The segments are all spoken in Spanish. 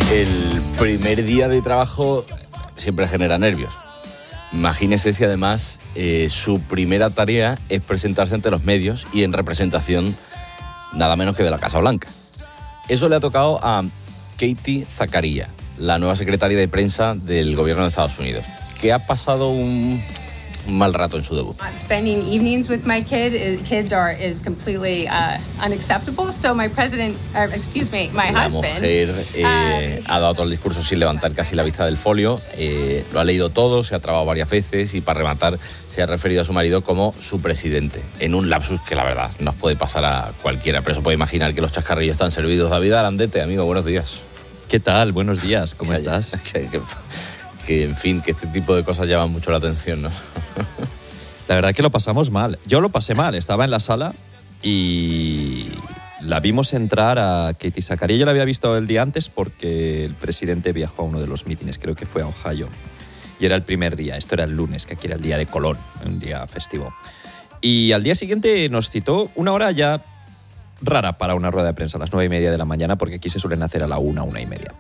El primer día de trabajo siempre genera nervios. Imagínese si además su primera tarea es presentarse ante los medios y en representación nada menos que de la Casa Blanca. Eso le ha tocado a Katie Zakaria, la nueva secretaria de prensa del gobierno de Estados Unidos, que ha pasado un mal rato en su debut. Spending evenings with my kids is completely unacceptable. So my husband. La mujer ha dado todo el discurso sin levantar casi la vista del folio. Lo ha leído todo, se ha trabado varias veces y para rematar se ha referido a su marido como su presidente, en un lapsus que la verdad nos puede pasar a cualquiera. Pero eso puede imaginar que los chascarrillos están servidos. David Arandete, amigo, buenos días. ¿Qué tal? Buenos días, ¿cómo estás? Que en fin, que este tipo de cosas llaman mucho la atención, ¿no? La verdad que lo pasamos mal. Yo lo pasé mal, estaba en la sala y la vimos entrar a Katie Zakaria. Yo la había visto el día antes porque el presidente viajó a uno de los mítines, creo que fue a Ohio. Y era el primer día, esto era el lunes, que aquí era el día de Colón, un día festivo. Y al día siguiente nos citó una hora ya rara para una rueda de prensa, a las 9:30 de la mañana, porque aquí se suelen hacer a la 1:30.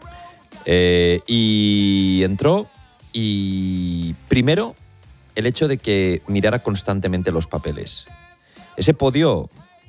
Y entró y primero el hecho de que mirara constantemente los papeles. Ese podio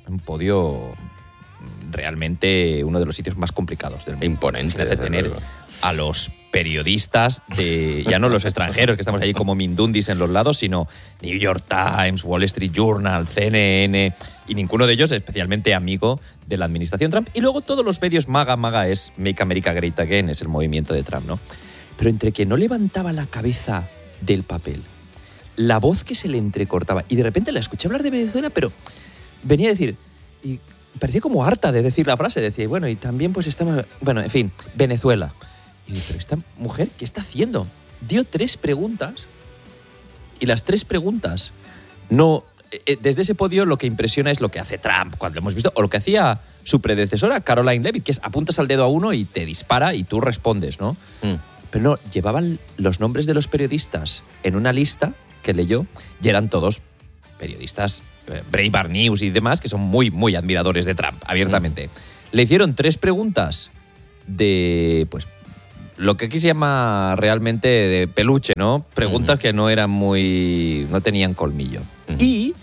realmente uno de los sitios más complicados del mundo. Imponente. De tener a los periodistas, ya no los extranjeros que estamos allí como mindundis en los lados, sino New York Times, Wall Street Journal, CNN, y ninguno de ellos especialmente amigo de la administración Trump. Y luego todos los medios MAGA es Make America Great Again, es el movimiento de Trump, ¿no? Pero entre que no levantaba la cabeza del papel, la voz que se le entrecortaba, y de repente la escuché hablar de Venezuela, pero venía a decir, y parecía como harta de decir la frase, decía, bueno, y también pues estamos, bueno, en fin, Venezuela. Y digo, pero esta mujer, ¿qué está haciendo? Dio 3 preguntas y las 3 preguntas no... Desde ese podio lo que impresiona es lo que hace Trump, cuando lo hemos visto, o lo que hacía su predecesora, Caroline Leavitt, que es apuntas al dedo a uno y te dispara y tú respondes, ¿no? Pero no, llevaban los nombres de los periodistas en una lista que leyó y eran todos periodistas, Breitbart News y demás, que son muy, muy admiradores de Trump, abiertamente. Le hicieron 3 preguntas de, pues, lo que aquí se llama realmente de peluche, ¿no? Preguntas que no eran no tenían colmillo. Y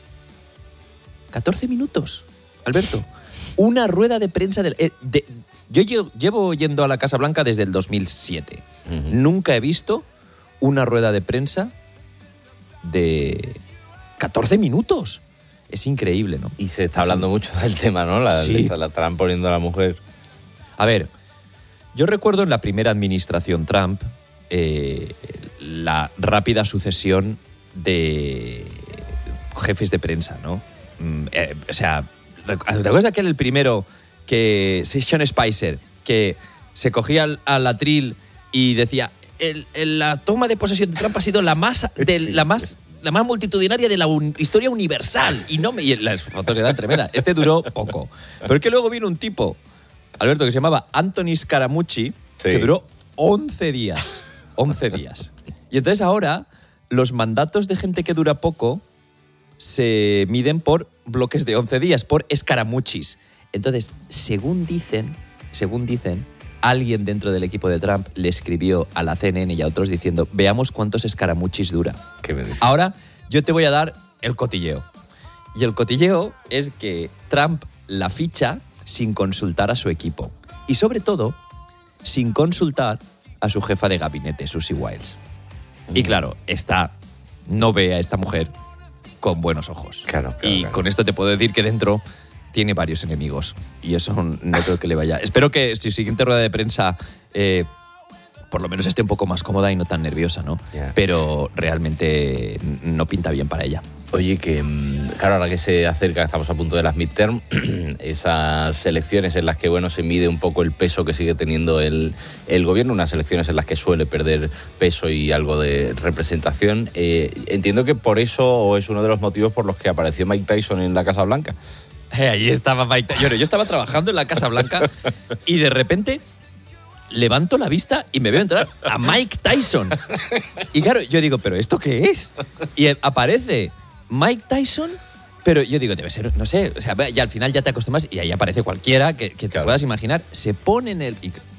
14 minutos, Alberto. Una rueda de prensa yo llevo yendo a la Casa Blanca desde el 2007. Nunca he visto una rueda de prensa de 14 minutos. Es increíble, ¿no? Y se está hablando mucho del tema, ¿no? La estarán poniendo a la mujer. A ver, yo recuerdo en la primera administración Trump la rápida sucesión de jefes de prensa, ¿no? O sea, ¿te acuerdas de aquel el primero que Sean Spicer, que se cogía al atril y decía la toma de posesión de Trump ha sido la más multitudinaria de la historia universal y las fotos eran tremendas. Este duró poco. Pero es que luego vino un tipo, Alberto, que se llamaba Anthony Scaramucci, que duró 11 días. 11 días. Y entonces ahora los mandatos de gente que dura poco se miden por bloques de 11 días, por escaramuchis. Entonces, según dicen, alguien dentro del equipo de Trump le escribió a la CNN y a otros diciendo, veamos cuántos escaramuchis dura. ¿Qué me dices? Ahora yo te voy a dar el cotilleo. Y el cotilleo es que Trump la ficha sin consultar a su equipo. Y sobre todo, sin consultar a su jefa de gabinete, Susie Wiles. Y claro, no ve a esta mujer con buenos ojos. Claro. Con esto te puedo decir que dentro tiene varios enemigos. Y eso no creo que le vaya. Espero que su siguiente rueda de prensa por lo menos esté un poco más cómoda y no tan nerviosa, ¿no? Yeah. Pero realmente no pinta bien para ella. Oye, que claro, ahora que se acerca, estamos a punto de las midterm, esas elecciones en las que, bueno, se mide un poco el peso que sigue teniendo el gobierno, unas elecciones en las que suele perder peso y algo de representación. Entiendo que por eso es uno de los motivos por los que apareció Mike Tyson en la Casa Blanca. Allí estaba Mike Tyson. Yo estaba trabajando en la Casa Blanca y de repente levanto la vista y me veo entrar a Mike Tyson. Y claro, yo digo, ¿pero esto qué es? Y aparece Mike Tyson, pero yo digo, debe ser, no sé, o sea, ya al final ya te acostumbras y ahí aparece cualquiera que te puedas imaginar. Se pone en el...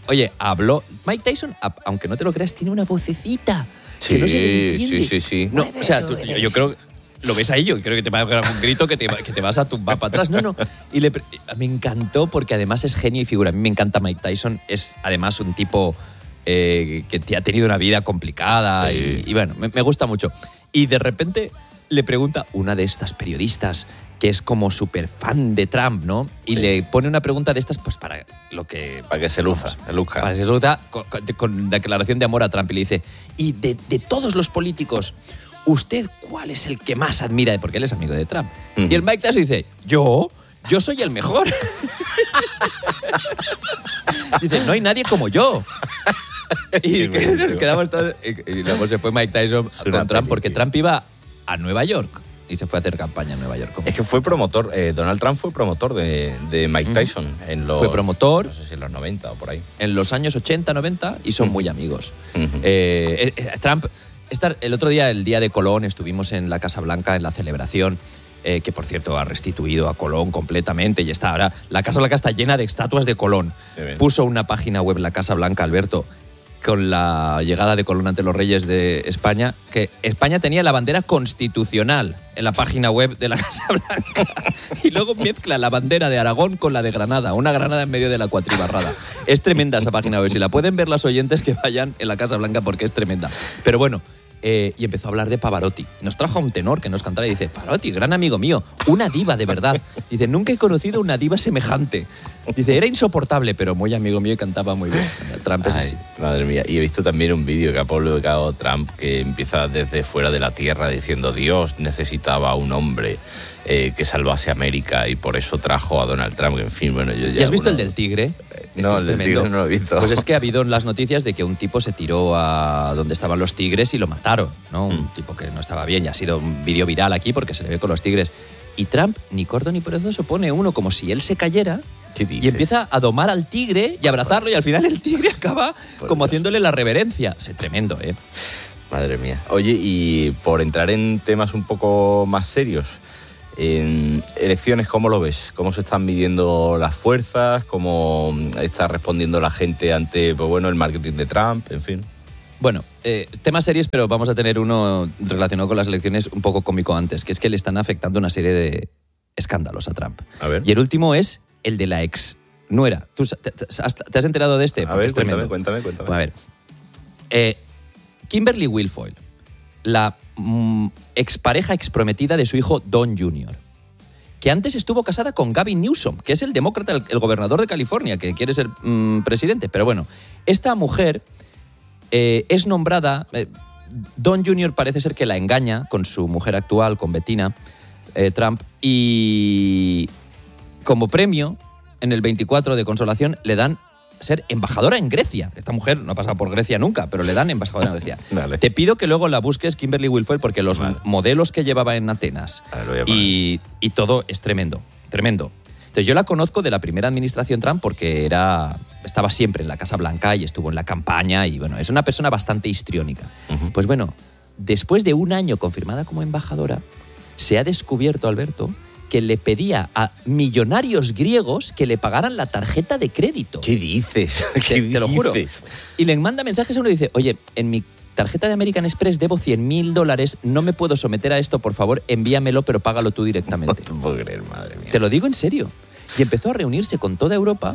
Oye, habló. Mike Tyson, aunque no te lo creas, tiene una vocecita. Sí, que no se le entiende. sí. No, o sea, yo creo. Lo ves ahí, yo creo que te va a pegar un grito que te vas a tumbar para atrás. No. Y me encantó porque además es genio y figura. A mí me encanta Mike Tyson. Es además un tipo que ha tenido una vida complicada. Sí. Y bueno, me gusta mucho. Y de repente le pregunta una de estas periodistas que es como súper fan de Trump, ¿no? Y le pone una pregunta de estas pues para que se luzca. Para que se luzca con declaración de amor a Trump. Y le dice, y de todos los políticos, ¿usted cuál es el que más admira? Porque él es amigo de Trump. Y el Mike Tyson dice, ¿yo soy el mejor. Dice, no hay nadie como yo. Y quedamos todos, y luego se fue Mike Tyson con Trump porque Trump iba a Nueva York y se fue a hacer campaña en Nueva York. Es que fue promotor, Donald Trump fue promotor de Mike Tyson en los... Fue promotor. No sé si en los 90 o por ahí. En los años 80, 90 y son muy amigos. Trump... El otro día, el día de Colón, estuvimos en la Casa Blanca en la celebración, que por cierto ha restituido a Colón completamente y está ahora. La Casa Blanca está llena de estatuas de Colón. Puso una página web la Casa Blanca, Alberto, con la llegada de Colón ante los reyes de España, que España tenía la bandera constitucional en la página web de la Casa Blanca. Y luego mezcla la bandera de Aragón con la de Granada, una Granada en medio de la cuatribarrada. Es tremenda esa página web. Si la pueden ver las oyentes, que vayan en la Casa Blanca porque es tremenda. Pero bueno. Y empezó a hablar de Pavarotti. Nos trajo a un tenor que nos cantara y dice, Pavarotti, gran amigo mío, una diva de verdad. Dice, nunca he conocido una diva semejante. Dice, era insoportable, pero muy amigo mío y cantaba muy bien. Trump es así. Madre mía. Y he visto también un vídeo que ha publicado Trump que empieza desde fuera de la tierra diciendo, Dios necesitaba a un hombre que salvase a América y por eso trajo a Donald Trump. En fin, bueno, yo ya... ¿Y has visto el del tigre? No, el del tigre no lo he visto. Pues es que ha habido las noticias de que un tipo se tiró a donde estaban los tigres y lo mataron, ¿no? Un tipo que no estaba bien y ha sido un vídeo viral aquí porque se le ve con los tigres. Y Trump, ni corto ni perezoso, pone uno como si él se cayera y empieza a domar al tigre y abrazarlo y al final el tigre acaba como haciéndole la reverencia. Es tremendo, ¿eh? Madre mía. Oye, y por entrar en temas un poco más serios, en elecciones, ¿cómo lo ves? ¿Cómo se están midiendo las fuerzas? ¿Cómo está respondiendo la gente ante, pues bueno, el marketing de Trump? En fin. Bueno, temas serios, pero vamos a tener uno relacionado con las elecciones un poco cómico antes, que es que le están afectando una serie de escándalos a Trump. A ver. Y el último es el de la ex nuera. ¿Tú te has enterado de este? A ver, cuéntame. A ver. Kimberly Guilfoyle, la expareja exprometida de su hijo Don Jr., que antes estuvo casada con Gavin Newsom, que es el demócrata, el gobernador de California, que quiere ser presidente. Pero bueno, esta mujer es nombrada... Don Jr. parece ser que la engaña con su mujer actual, con Bettina Trump, y como premio, en el 24 de consolación, le dan ser embajadora en Grecia. Esta mujer no ha pasado por Grecia nunca, pero le dan embajadora en Grecia. Vale. Te pido que luego la busques, Kimberly Guilfoyle, porque los modelos que llevaba en Atenas y todo es tremendo. Entonces yo la conozco de la primera administración Trump porque estaba siempre en la Casa Blanca y estuvo en la campaña y bueno, es una persona bastante histriónica. Pues bueno, después de un año confirmada como embajadora, se ha descubierto, Alberto, que le pedía a millonarios griegos que le pagaran la tarjeta de crédito. ¿Qué dices? Te lo juro. Y le manda mensajes a uno y dice, oye, en mi tarjeta de American Express debo $100,000, no me puedo someter a esto, por favor, envíamelo, pero págalo tú directamente. No te puedo creer, madre mía. Te lo digo en serio. Y empezó a reunirse con toda Europa,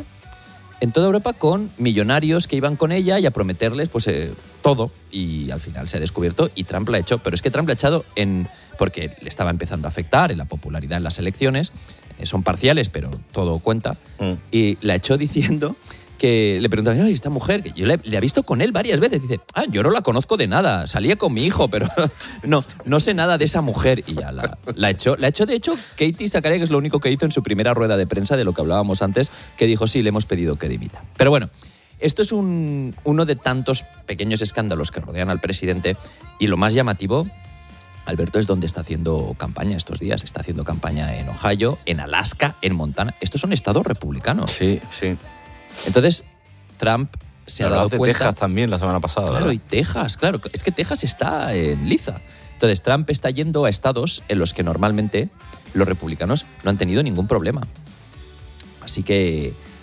con millonarios que iban con ella y a prometerles pues todo. Y al final se ha descubierto y Trump la ha hecho. Pero es que Trump la ha echado porque le estaba empezando a afectar en la popularidad en las elecciones. Son parciales, pero todo cuenta. Y la echó diciendo que le preguntaban, ay, esta mujer, que yo le he visto con él varias veces. Dice, yo no la conozco de nada, salía con mi hijo, pero no sé nada de esa mujer. Y ya la echó. De hecho, Katie Zakaria, que es lo único que hizo en su primera rueda de prensa de lo que hablábamos antes, que dijo, sí, le hemos pedido que dimita. Pero bueno, esto es uno de tantos pequeños escándalos que rodean al presidente y lo más llamativo, Alberto, es donde está haciendo campaña estos días. Está haciendo campaña en Ohio, en Alaska, en Montana. Estos son estados republicanos. Sí. Entonces, Trump se ha dado de cuenta... Texas también la semana pasada, Claro, ¿verdad? y Texas, claro. Es que Texas está en liza. Entonces, Trump está yendo a estados en los que normalmente los republicanos no han tenido ningún problema. Así que él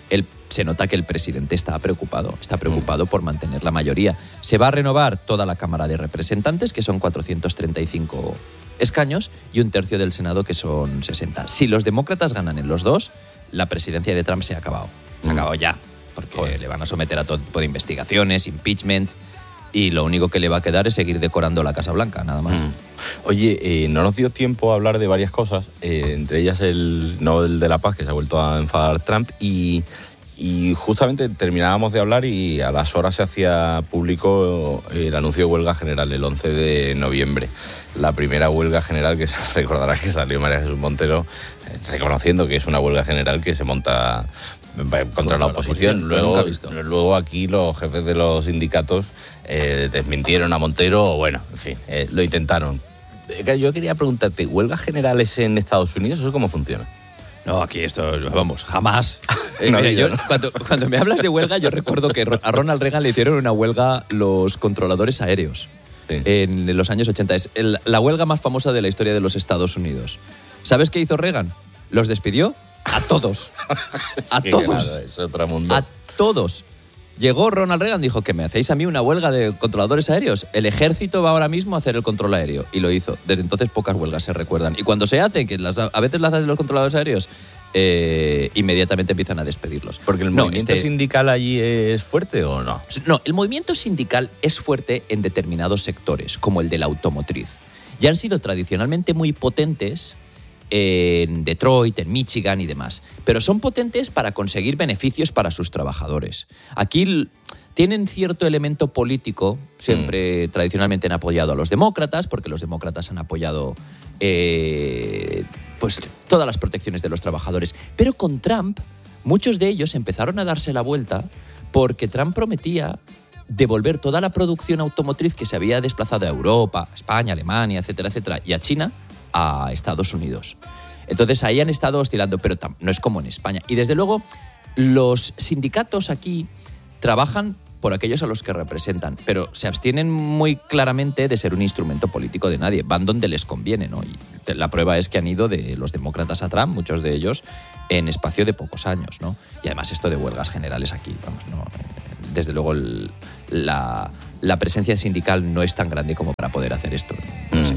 se nota que el presidente está preocupado por mantener la mayoría. Se va a renovar toda la Cámara de Representantes, que son 435 escaños, y un tercio del Senado, que son 60. Si los demócratas ganan en los dos, la presidencia de Trump se ha acabado. Se ha acabado ya, porque le van a someter a todo tipo de investigaciones, impeachments, y lo único que le va a quedar es seguir decorando la Casa Blanca, nada más. Oye, no nos dio tiempo a hablar de varias cosas, entre ellas el Nobel de la Paz, que se ha vuelto a enfadar Trump, y justamente terminábamos de hablar y a las horas se hacía público el anuncio de huelga general el 11 de noviembre. La primera huelga general, que se recordará que salió María Jesús Montero reconociendo que es una huelga general que se monta contra la oposición. Luego aquí los jefes de los sindicatos desmintieron a Montero, bueno, en fin, lo intentaron. Yo quería preguntarte, ¿huelgas generales en Estados Unidos? ¿Eso cómo funciona? No, aquí esto, vamos, jamás. No, mira, yo, ¿no? cuando me hablas de huelga, yo recuerdo que a Ronald Reagan le hicieron una huelga los controladores aéreos en los años 80. Es la huelga más famosa de la historia de los Estados Unidos. ¿Sabes qué hizo Reagan? Los despidió a todos. A todos. Nada, es otro mundo. A todos. Llegó Ronald Reagan, dijo que me hacéis a mí una huelga de controladores aéreos. El ejército va ahora mismo a hacer el control aéreo. Y lo hizo. Desde entonces pocas huelgas se recuerdan. Y cuando se hacen, que a veces las hacen los controladores aéreos, inmediatamente empiezan a despedirlos. ¿Porque el movimiento sindical allí es fuerte o no? No, el movimiento sindical es fuerte en determinados sectores, como el de la automotriz. Ya han sido tradicionalmente muy potentes en Detroit, en Michigan y demás. Pero son potentes para conseguir beneficios para sus trabajadores. Aquí tienen cierto elemento político, siempre tradicionalmente han apoyado a los demócratas, porque los demócratas han apoyado pues todas las protecciones de los trabajadores. Pero con Trump, muchos de ellos empezaron a darse la vuelta porque Trump prometía devolver toda la producción automotriz que se había desplazado a Europa, a España, Alemania, etcétera, etcétera, y a China, a Estados Unidos. Entonces ahí han estado oscilando, pero no es como en España. Y desde luego los sindicatos aquí trabajan por aquellos a los que representan, pero se abstienen muy claramente de ser un instrumento político de nadie. Van donde les conviene, ¿no? Y la prueba es que han ido de los demócratas a Trump, muchos de ellos, en espacio de pocos años, ¿no? Y además esto de huelgas generales aquí, vamos, no, desde luego la presencia sindical no es tan grande como para poder hacer esto. No sé.